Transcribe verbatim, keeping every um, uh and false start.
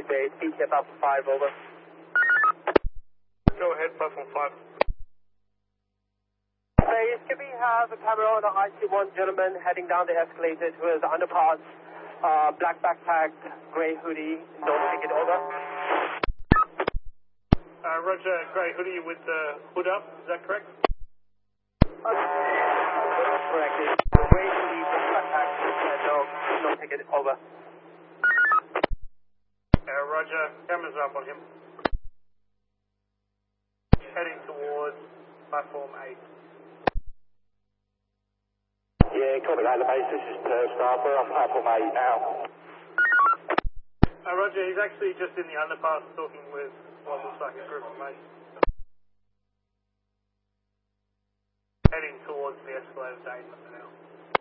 Escalade Bay, T T F Alpha five, over. Go ahead, platform five. Base, can we have a camera on the I C one gentleman heading down the escalator who has underparts, uh, black backpack, gray hoodie, no ticket, over. Uh, Roger, grey hoodie with the hood up, is that correct? Uh, correct. Gray hoodie, black backpack, uh, no, no ticket, over. Uh, Roger, cameras up on him. Heading towards platform eight. Yeah, copy that, the base. This is Perth Staff. We're on platform eight now. Uh, Roger, he's actually just in the underpass talking with what looks like a group of mates. Heading towards the escalator to eight now.